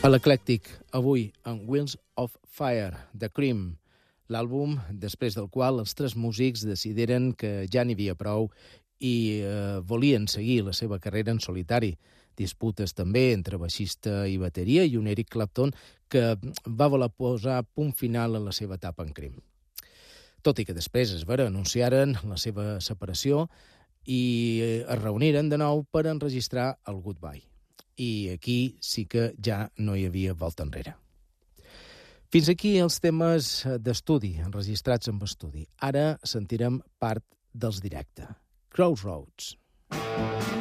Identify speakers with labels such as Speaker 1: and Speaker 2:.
Speaker 1: A l'Eclèctic, avui, amb Wheels of Fire, de Cream, l'àlbum després del qual els tres músics decidiren que ja n'hi havia prou i volien seguir la seva carrera en solitari. Disputes també entre baixista i bateria i un Eric Clapton que va voler posar punt final a la seva etapa en Cream. Tot i que després, és vera, anunciaren la seva separació i es reuniren de nou per enregistrar el Goodbye. I aquí sí que ja no hi havia volta enrere. Fins aquí els temes d'estudi, enregistrats amb estudi. Ara sentirem part dels directe. Crossroads.